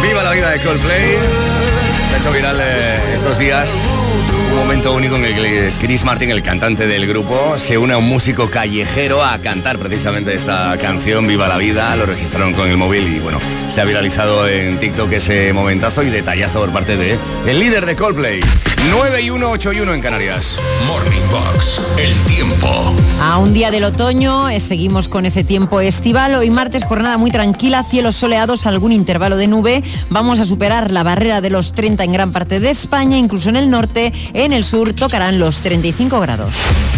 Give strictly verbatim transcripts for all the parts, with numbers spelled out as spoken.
Viva la vida de Coldplay. Se ha hecho viral eh, estos días un momento único en el que Chris Martin, el cantante del grupo, se une a un músico callejero a cantar precisamente esta canción, Viva la vida. Lo registraron con el móvil y bueno, se ha viralizado en TikTok ese momentazo y detallazo por parte de el líder de Coldplay. nueve y uno, ocho y uno en Canarias. Morning Box, el tiempo. A un día del otoño, eh, seguimos con ese tiempo estival. Hoy martes, jornada muy tranquila, cielos soleados, algún intervalo de nube. Vamos a superar la barrera de los treinta en gran parte de España, incluso en el norte. En el sur tocarán los treinta y cinco grados.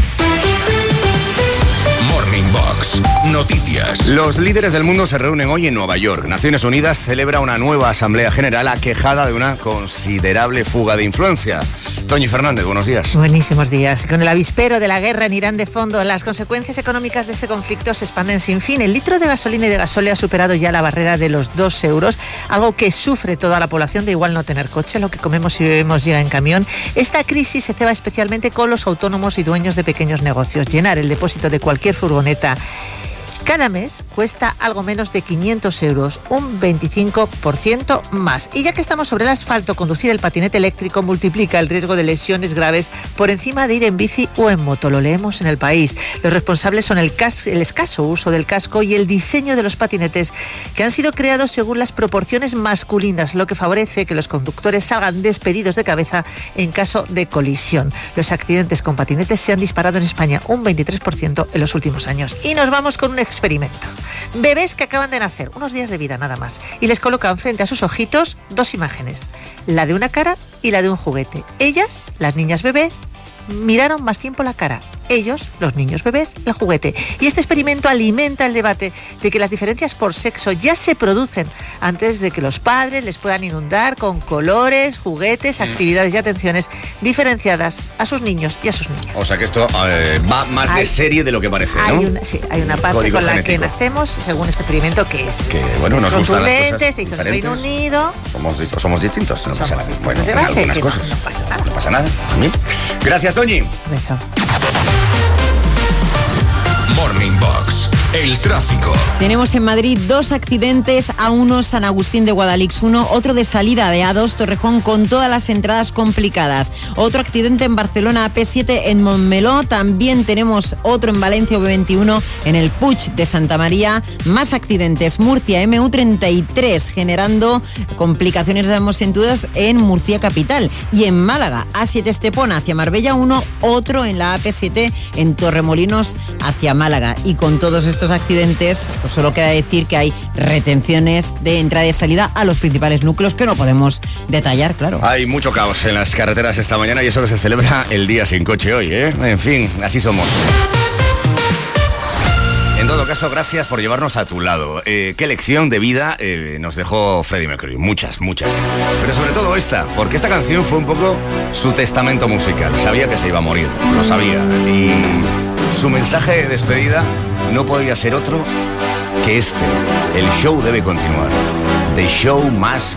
Morning Box, noticias. Los líderes del mundo se reúnen hoy en Nueva York. Naciones Unidas celebra una nueva Asamblea General aquejada de una considerable fuga de influencia. Toñi Fernández, buenos días. Buenísimos días. Con el avispero de la guerra en Irán de fondo, las consecuencias económicas de ese conflicto se expanden sin fin. El litro de gasolina y de gasóleo ha superado ya la barrera de los dos euros, algo que sufre toda la población, de igual no tener coche, lo que comemos y bebemos llega en camión. Esta crisis se ceba especialmente con los autónomos y dueños de pequeños negocios. Llenar el depósito de cualquier furgoneta cada mes cuesta algo menos de quinientos euros, un veinticinco por ciento más. Y ya que estamos sobre el asfalto, conducir el patinete eléctrico multiplica el riesgo de lesiones graves por encima de ir en bici o en moto. Lo leemos en El País. Los responsables son el, cas- el escaso uso del casco y el diseño de los patinetes, que han sido creados según las proporciones masculinas, lo que favorece que los conductores salgan despedidos de cabeza en caso de colisión. Los accidentes con patinetes se han disparado en España un veintitrés por ciento en los últimos años. Y nos vamos con un experimento. Bebés que acaban de nacer, unos días de vida nada más, y les colocan frente a sus ojitos dos imágenes, la de una cara y la de un juguete. Ellas, las niñas bebé, miraron más tiempo la cara. Ellos, los niños bebés, el juguete. Y este experimento alimenta el debate de que las diferencias por sexo ya se producen antes de que los padres les puedan inundar con colores, juguetes, actividades y atenciones diferenciadas a sus niños y a sus niñas. O sea que esto eh, va más hay, de serie de lo que parece, ¿no? Hay una, sí, hay una parte Código con la genético. Que nacemos, según este experimento, que es que bueno, nos gustan las cosas se hizo en Reino Unido. Somos, somos distintos, no somos pasa nada. Bueno, de en base, algunas cosas. No, no pasa nada. No pasa nada. Gracias, Toñi. Beso. Morning Box, el tráfico. Tenemos en Madrid dos accidentes, A uno San Agustín de Guadalix uno, otro de salida de A dos Torrejón con todas las entradas complicadas. Otro accidente en Barcelona, A P siete en Montmeló. También tenemos otro en Valencia, B veintiuno en el Puig de Santa María. Más accidentes, Murcia, M U treinta y tres, generando complicaciones de ambos sentidos en Murcia capital. Y en Málaga, A siete Estepona hacia Marbella uno, otro en la A P siete en Torremolinos hacia Málaga. Y con todos estos accidentes, pues solo queda decir que hay retenciones de entrada y salida a los principales núcleos que no podemos detallar, claro. Hay mucho caos en las carreteras esta mañana y eso que se celebra el día sin coche hoy, ¿eh? En fin, así somos. En todo caso, gracias por llevarnos a tu lado. Eh, qué lección de vida eh, nos dejó Freddie Mercury. Muchas, muchas. Pero sobre todo esta, porque esta canción fue un poco su testamento musical. Sabía que se iba a morir, lo sabía. Y su mensaje de despedida no podía ser otro que este. El show debe continuar. The show must